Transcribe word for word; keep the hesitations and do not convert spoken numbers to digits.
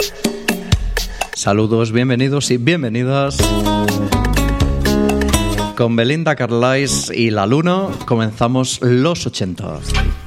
Saludos, bienvenidos y bienvenidas. Con Belinda Carlisle y La Luna comenzamos los ochenta.